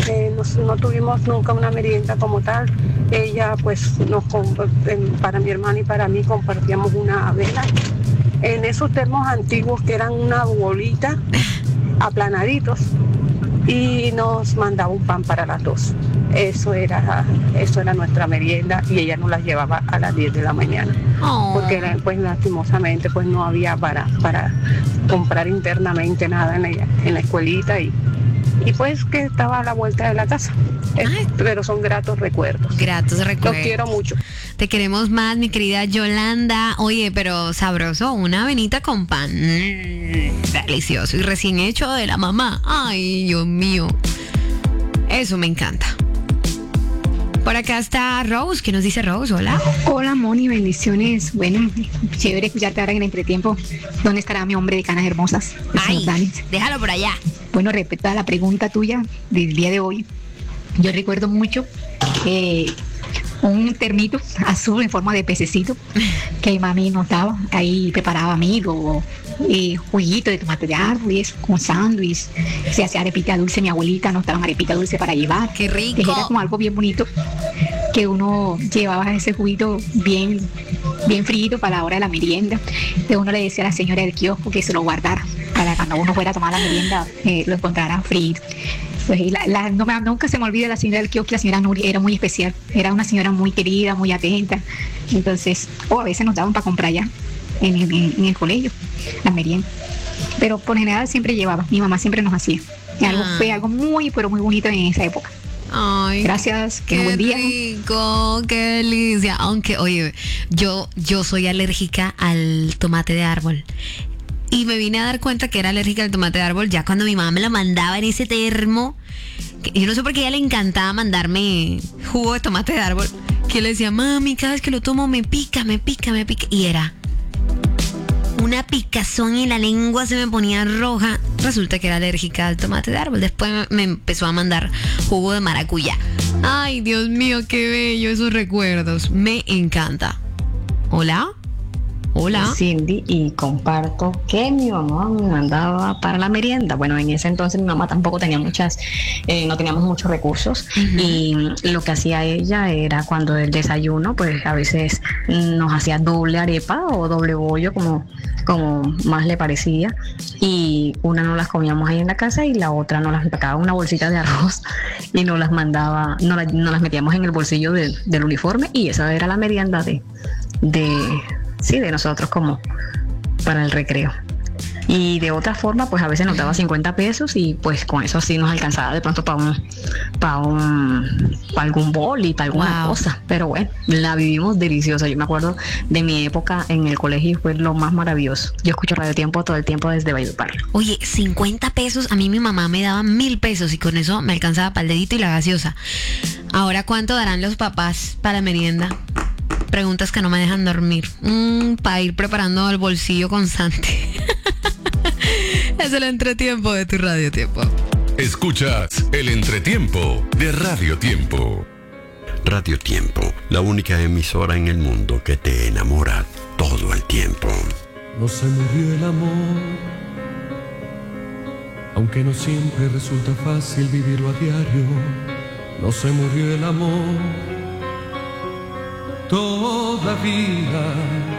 no tuvimos nunca una merienda como tal. Ella, pues, para mi hermana y para mí compartíamos una avena en esos termos antiguos que eran una bolita, aplanaditos, y nos mandaba un pan para las dos. Eso era nuestra merienda, y ella nos la llevaba a las 10 de la mañana. Porque pues lastimosamente pues no había para comprar internamente nada en la escuelita, y pues que estaba a la vuelta de la casa. Pero son gratos recuerdos. Gratos recuerdos. Los quiero mucho. Te queremos más, mi querida Yolanda. Oye, pero sabroso, una avenita con pan. Delicioso. Y recién hecho de la mamá. Ay, Dios mío. Eso me encanta. Por acá está Rose. ¿Qué nos dice Rose? Hola. Hola, Moni, bendiciones. Bueno, chévere escucharte ahora en el entretiempo. ¿Dónde estará mi hombre de canas hermosas? Ay, déjalo por allá. Bueno, respecto a la pregunta tuya del día de hoy, yo recuerdo mucho un termito azul en forma de pececito que mami nos daba. Ahí preparaba amigo, juguito de tomate de árbol y eso, con sándwich. Se hacía arepita dulce, mi abuelita nos daba arepita dulce para llevar. ¡Qué rico! Que era como algo bien bonito, que uno llevaba ese juguito bien frío para la hora de la merienda. Entonces uno le decía a la señora del kiosco que se lo guardara para cuando uno fuera a tomar la merienda, lo encontrara frío. Pues nunca se me olvida la señora del kiosco. La señora Nuri era muy especial, era una señora muy querida, muy atenta. Entonces, a veces nos daban para comprar ya en el colegio la merienda, pero por general siempre llevaba, mi mamá siempre nos hacía. Fue algo muy, pero muy bonito en esa época. Ay, gracias, qué buen día. Rico, qué delicia. Aunque, oye, yo soy alérgica al tomate de árbol. Y me vine a dar cuenta que era alérgica al tomate de árbol ya cuando mi mamá me lo mandaba en ese termo. Yo no sé por qué a ella le encantaba mandarme jugo de tomate de árbol. Que yo le decía, mami, cada vez que lo tomo me pica. Y era una picazón y la lengua se me ponía roja. Resulta que era alérgica al tomate de árbol. Después me empezó a mandar jugo de maracuyá. Ay, Dios mío, qué bello esos recuerdos. Me encanta. ¿Hola? Hola. Cindy, y comparto que mi mamá me mandaba para la merienda. Bueno, en ese entonces mi mamá tampoco tenía no teníamos muchos recursos. Uh-huh. Y lo que hacía ella era cuando el desayuno, pues a veces nos hacía doble arepa o doble bollo, como más le parecía. Y una nos las comíamos ahí en la casa y la otra nos las empacaba una bolsita de arroz y nos las mandaba, nos las metíamos en el bolsillo del uniforme, y esa era la merienda de nosotros como para el recreo. Y de otra forma, pues a veces nos daba 50 pesos y pues con eso sí nos alcanzaba de pronto para algún boli, para alguna cosa. Pero bueno, la vivimos deliciosa. Yo me acuerdo de mi época en el colegio, fue lo más maravilloso. Yo escucho Radio Tiempo todo el tiempo desde Valledupar. Oye, 50 pesos, a mí mi mamá me daba 1,000 pesos y con eso me alcanzaba para el dedito y la gaseosa. Ahora, ¿cuánto darán los papás para la merienda? Preguntas que no me dejan dormir. Para ir preparando el bolsillo constante. Es el entretiempo de tu Radio Tiempo. Escuchas el entretiempo de Radio Tiempo. Radio Tiempo, la única emisora en el mundo que te enamora todo el tiempo. No se murió el amor, aunque no siempre resulta fácil vivirlo a diario. No se murió el amor, todavía